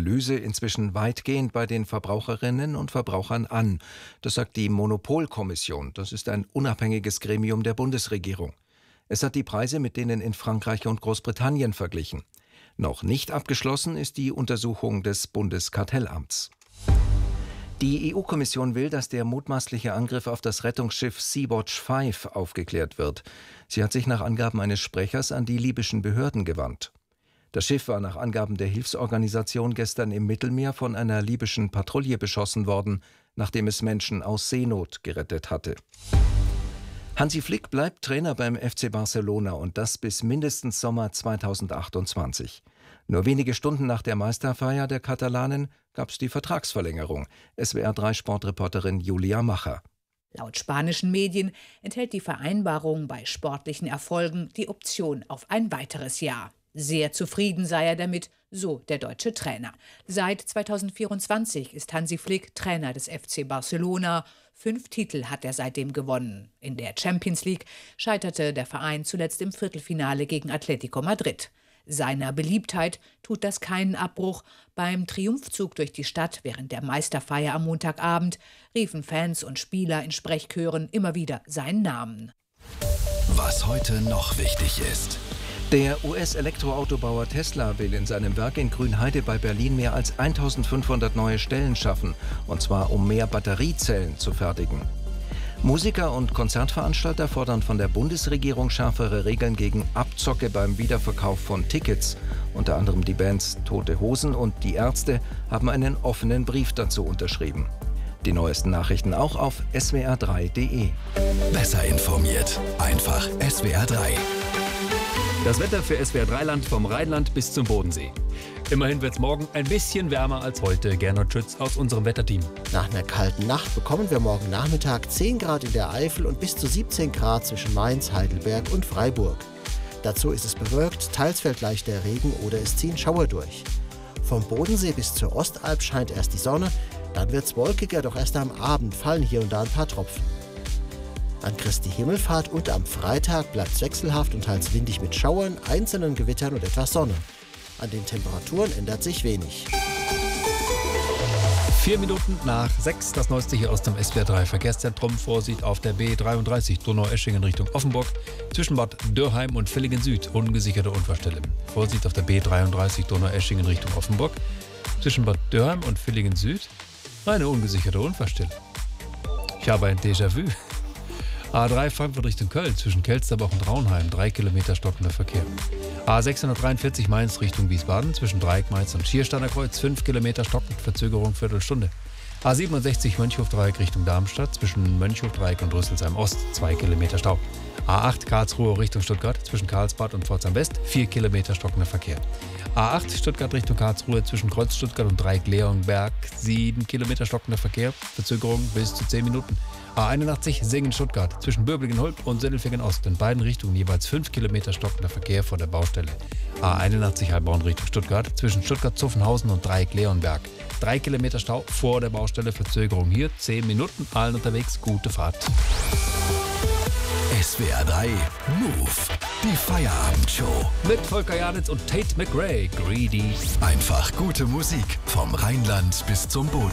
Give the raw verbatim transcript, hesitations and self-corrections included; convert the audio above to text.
Analyse inzwischen weitgehend bei den Verbraucherinnen und Verbrauchern an. Das sagt die Monopolkommission. Das ist ein unabhängiges Gremium der Bundesregierung. Es hat die Preise mit denen in Frankreich und Großbritannien verglichen. Noch nicht abgeschlossen ist die Untersuchung des Bundeskartellamts. Die E U-Kommission will, dass der mutmaßliche Angriff auf das Rettungsschiff Sea-Watch fünf aufgeklärt wird. Sie hat sich nach Angaben eines Sprechers an die libyschen Behörden gewandt. Das Schiff war nach Angaben der Hilfsorganisation gestern im Mittelmeer von einer libyschen Patrouille beschossen worden, nachdem es Menschen aus Seenot gerettet hatte. Hansi Flick bleibt Trainer beim F C Barcelona und das bis mindestens Sommer zweitausendachtundzwanzig. Nur wenige Stunden nach der Meisterfeier der Katalanen gab es die Vertragsverlängerung. S W R drei Sportreporterin Julia Macher. Laut spanischen Medien enthält die Vereinbarung bei sportlichen Erfolgen die Option auf ein weiteres Jahr. Sehr zufrieden sei er damit, so der deutsche Trainer. Seit zweitausendvierundzwanzig ist Hansi Flick Trainer des F C Barcelona. Fünf Titel hat er seitdem gewonnen. In der Champions League scheiterte der Verein zuletzt im Viertelfinale gegen Atletico Madrid. Seiner Beliebtheit tut das keinen Abbruch. Beim Triumphzug durch die Stadt während der Meisterfeier am Montagabend riefen Fans und Spieler in Sprechchören immer wieder seinen Namen. Was heute noch wichtig ist. Der U S-Elektroautobauer Tesla will in seinem Werk in Grünheide bei Berlin mehr als eintausendfünfhundert neue Stellen schaffen, und zwar um mehr Batteriezellen zu fertigen. Musiker und Konzertveranstalter fordern von der Bundesregierung schärfere Regeln gegen Abzocke beim Wiederverkauf von Tickets. Unter anderem die Bands Tote Hosen und Die Ärzte haben einen offenen Brief dazu unterschrieben. Die neuesten Nachrichten auch auf S W R drei Punkt D E. Besser informiert, einfach S W R drei. Das Wetter für S W R drei Land vom Rheinland bis zum Bodensee. Immerhin wird es morgen ein bisschen wärmer als heute. Gernot Schütz aus unserem Wetterteam. Nach einer kalten Nacht bekommen wir morgen Nachmittag zehn Grad in der Eifel und bis zu siebzehn Grad zwischen Mainz, Heidelberg und Freiburg. Dazu ist es bewölkt, teils fällt leichter Regen oder es ziehen Schauer durch. Vom Bodensee bis zur Ostalb scheint erst die Sonne, dann wird es wolkiger, doch erst am Abend fallen hier und da ein paar Tropfen. An Christi Himmelfahrt und am Freitag bleibt es wechselhaft und teils windig mit Schauern, einzelnen Gewittern und etwas Sonne. An den Temperaturen ändert sich wenig. Vier Minuten nach sechs, das Neueste hier aus dem S W R drei Verkehrszentrum. Vorsicht auf der B dreiunddreißig Donaueschingen Richtung Offenburg. Zwischen Bad Dürrheim und Villingen Süd, ungesicherte Unfallstelle. Vorsicht auf der B dreiunddreißig Donaueschingen Richtung Offenburg. Zwischen Bad Dürrheim und Villingen Süd, eine ungesicherte Unfallstelle. Ich habe ein Déjà-vu. A drei Frankfurt Richtung Köln, zwischen Kelsterbach und Raunheim, drei Kilometer stockender Verkehr. A sechshundertdreiundvierzig Mainz Richtung Wiesbaden, zwischen Dreieck Mainz und Schiersteiner Kreuz, fünf Kilometer stockend, Verzögerung Viertelstunde. A siebenundsechzig Mönchhofdreieck Richtung Darmstadt, zwischen Mönchhofdreieck und Rüsselsheim Ost, zwei Kilometer Stau. A acht Karlsruhe Richtung Stuttgart, zwischen Karlsbad und Pforzheim West, vier Kilometer stockender Verkehr. A acht Stuttgart Richtung Karlsruhe, zwischen Kreuz Stuttgart und Dreieck Leonberg, sieben Kilometer stockender Verkehr, Verzögerung bis zu zehn Minuten. A einundachtzig Singen-Stuttgart, zwischen Böblingen-Holb und Sindelfingen Ost, in beiden Richtungen jeweils fünf Kilometer stockender Verkehr vor der Baustelle. A einundachtzig Heilbronn Richtung Stuttgart, zwischen Stuttgart-Zuffenhausen und Dreieck Leonberg, drei Kilometer Stau vor der Baustelle, Verzögerung hier, zehn Minuten, allen unterwegs, gute Fahrt. S W R drei Move, die Feierabendshow. Mit Volker Janitz und Tate McRae, Greedy. Einfach gute Musik vom Rheinland bis zum Boden.